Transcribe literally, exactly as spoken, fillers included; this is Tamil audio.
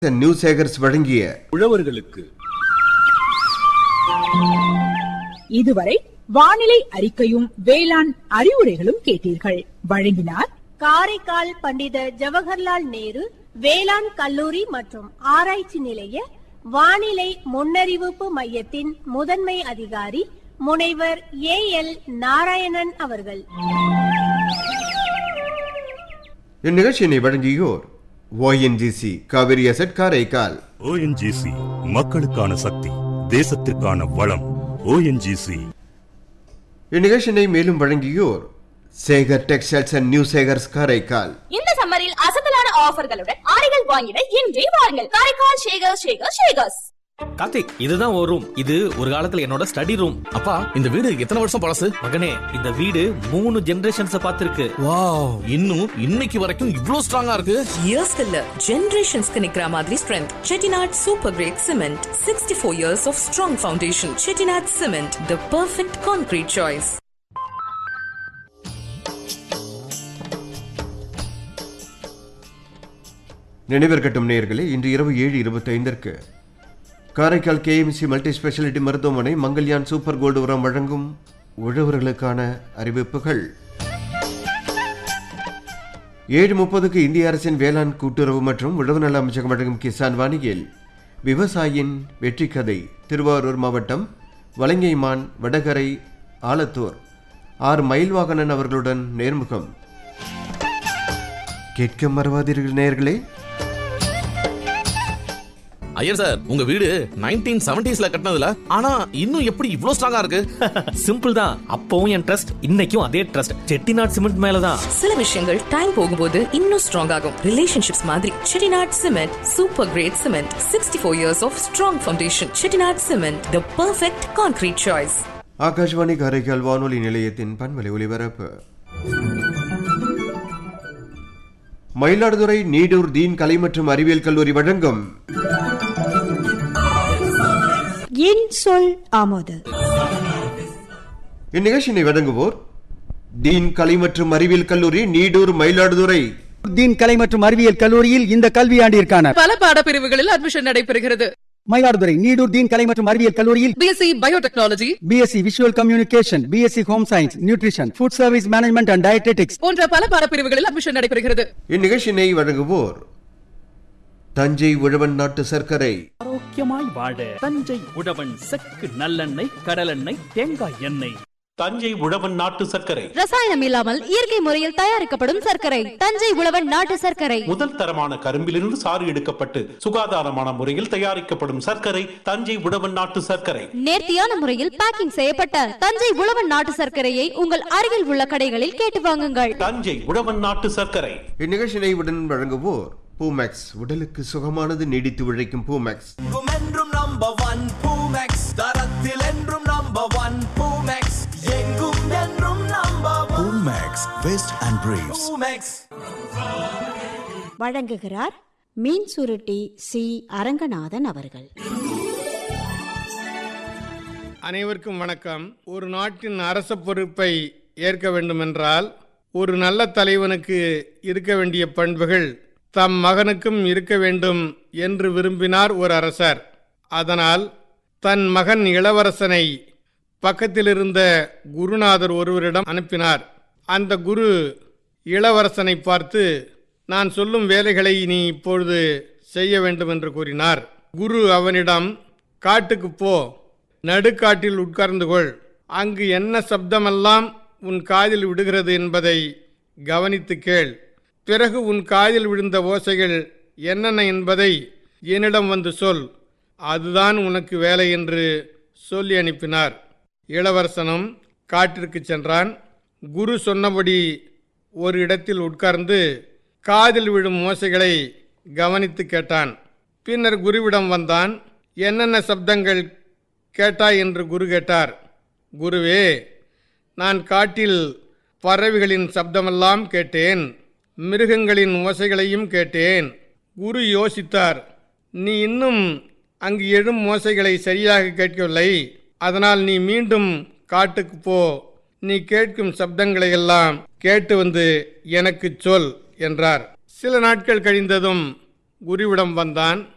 நியூசேகர்ஸ் வழங்கிய உழவர்களுக்கு இதுவரை வானிலை அறிக்கையும் வேளாண் அறிவுரைகளும் கேட்டீர்கள். வழங்கினார் காரைக்கால் பண்டித ஜவஹர்லால் நேரு வேளாண் கல்லூரி மற்றும் ஆராய்ச்சி நிலைய வானிலை முன்னறிவிப்பு மையத்தின் முதன்மை அதிகாரி முனைவர் ஏ எல் நாராயணன் அவர்கள். இந்நிகழ்ச்சியினை வழங்கியோர் ONGC Kaveri asset Karaikal. ONGC மக்களுக்கான சக்தி, தேசத்திற்கான வளம். ஓஎன்ஜிசி. இந்நிகழ்ச்சியினை மேலும் வழங்கியோர் Sekar textiles and new Sekar's Karaikal. இந்த சம்மரில் அசத்தலான ஆஃபர்களுடன் ஆடைகள் வாங்கிட இன்றே வாருங்கள். காரைக்கால் ஷேகர் ஷேகர் ஷேகர்ஸ். கார்த்திக், இதுதான் ஒரு ரூம். இது ஒரு காலத்துல என்னோட ஸ்டடி ரூம். அப்பா, இந்த வீடு எத்தனை வருஷம் பழசு? மகனே, இந்த வீடு மூணு ஜெனரேஷன்ஸ் பார்த்திருக்கு. வாவ், இன்னும் இன்னைக்கு வரைக்கும் இவ்ளோ ஸ்ட்ராங்கா இருக்கு. இயர்ஸ் இல்ல, ஜெனரேஷன்ஸ்க்கு நிக்கிற மாதிரி strength. Chettinad super great cement, sixty four years of strong foundation. Chettinad cement, the perfect concrete choice. நினைவிற்கட்டும் நேயர்களே, இன்று இரவு ஏழு இருபத்தி ஐந்திற்கு காரைக்கால் கேஎம்சி மல்டி ஸ்பெஷாலிட்டி மருத்துவமனை மங்கல்யான் சூப்பர் கோல்டு உரம் வழங்கும் உழவர்களுக்கான அறிவிப்புகள். ஏழு முப்பதுக்கு இந்திய அரசின் வேளாண் கூட்டுறவு மற்றும் உழவு நல அமைச்சகம் வழங்கும் கிசான் வானியில் விவசாயியின் வெற்றி கதை. திருவாரூர் மாவட்டம் வலங்கைமான் வடகரை ஆலத்தூர் ஆர் மயில்வாகனன் அவர்களுடன் நேர்முகம். கேட்க மறவாதீர்கள் நேயர்களே. ஐயர் சார், உங்க வீடு நைன்டீன் செவன்டீஸ்ல கட்டினதுல, ஆனா இன்னும் எப்படி இவ்ளோ ஸ்ட்ராங்கா இருக்கு? சிம்பிள் தான். அப்பவும் என் ட்ரஸ்ட், இன்னைக்கும் அதே ட்ரஸ்ட். செட்டிநாட் சிமெண்ட் மேலதான். சில விஷயங்கள் டைம் போகும்போது இன்னும் ஸ்ட்ராங் ஆகும். ரிலேஷன்ஷிப்ஸ் மாதிரி. Chettinad cement super great cement, sixty four years of strong foundation. Chettinad cement, the perfect concrete choice. Akashvani Karaikal வானொலி நிலையத்தின் பண்பலை ஒலிபரப்பு. மயிலாடுதுறை நீடூர் தீன் கலை மற்றும் அறிவியல் கல்லூரி வழங்கும் என் சொல் ஆமோது. இந்நிகழ்ச்சியினை வழங்குவோர் தீன் கலை மற்றும் அறிவியல் கல்லூரி நீடூர் மயிலாடுதுறை. தீன் கலை மற்றும் அறிவியல் கல்லூரியில் இந்த கல்வியாண்டிற்கான பல பாடப்பிரிவுகளில் அட்மிஷன் நடைபெறுகிறது. மயிலாடுதுறை நீடூர் தீன் கலை மற்றும் அறிவியல் கல்லூரியில் BSc biotechnology, BSc visual communication, BSc home science, nutrition, food service management and dietetics போன்ற பல பாடப்பிரிவுகளில் அட்மிஷன் நடைபெறுகிறது. இந்நிகழ்ச்சியினை வழங்குவோர் தஞ்சை உழவன் நாட்டு சர்க்கரை. ஆரோக்கியமாய் வாழ தஞ்சை உழவன் செக்கு நல்லெண்ணெய், கடலெண்ணெய், தேங்காய் எண்ணெய். தஞ்சை உழவன் நாட்டு சர்க்கரை ரசாயனம் இல்லாமல் இயற்கை முறையில் தயாரிக்கப்படும் சர்க்கரை. தஞ்சை உழவன் நாட்டு சர்க்கரை. முதல் தரமான கரும்பிலிருந்து சாறு எடுக்கப்பட்டு சுகாதாரமான முறையில் தயாரிக்கப்படும் சர்க்கரை தஞ்சை உழவன் நாட்டு சர்க்கரை. நேர்த்தியான முறையில் பேக்கிங் செய்யப்பட்ட தஞ்சை உழவன் நாட்டு சர்க்கரையை உங்கள் அருகில் உள்ள கடைகளில் கேட்டு வாங்குங்கள். தஞ்சை உழவன் நாட்டு சர்க்கரை. இந்நிகழ்ச்சியினை உடன் வழங்குவோர் பூமேக்ஸ், உடலுக்கு சுகமானது, நீடித்து உழைக்கும் பூமேக்ஸ். வழங்குகிறார் மீன் சுருட்டி சி அரங்கநாதன் அவர்கள். அனைவருக்கும் வணக்கம். ஒரு நாட்டின் அரச பொறுப்பை ஏற்க வேண்டுமென்றால் ஒரு நல்ல தலைவனுக்கு இருக்க வேண்டிய பண்புகள் தம் மகனுக்கும் இருக்க வேண்டும் என்று விரும்பினார் ஒரு அரசர். அதனால் தன் மகன் இளவரசனை பக்கத்திலிருந்த குருநாதர் ஒருவரிடம் அனுப்பினார். அந்த குரு இளவரசனை பார்த்து, நான் சொல்லும் வேலைகளை நீ இப்பொழுது செய்ய வேண்டும் என்று கூறினார். குரு அவனிடம், காட்டுக்கு போ, நடுக்காட்டில் உட்கார்ந்து கொள், அங்கு என்ன சப்தமெல்லாம் உன் காதில் விடுகிறது என்பதை கவனித்து கேள், பிறகு உன் காதில் விழுந்த ஓசைகள் என்னென்ன என்பதை என்னிடம் வந்து சொல், அதுதான் உனக்கு வேலை என்று சொல்லி அனுப்பினார். இளவரசனும் காட்டிற்கு சென்றான். குரு சொன்னபடி ஒரு இடத்தில் உட்கார்ந்து காதில் விழும் ஓசைகளை கவனித்து கேட்டான். பின்னர் குருவிடம் வந்தான். என்னென்ன சப்தங்கள் கேட்டாய் என்று குரு கேட்டார். குருவே, நான் காட்டில் பறவைகளின் சப்தமெல்லாம் கேட்டேன், மிருகங்களின் ஓசைகளையும் கேட்டேன். குரு யோசித்தார். நீ இன்னும் அங்கு எழும் ஓசைகளை சரியாக கேட்கவில்லை, அதனால் நீ மீண்டும் காட்டுக்கு போ, நீ கேட்கும் சப்தங்களை எல்லாம் கேட்டு வந்து எனக்கு சொல் என்றார். சில நாட்கள் கழிந்ததும் குருவிடம் வந்தான்.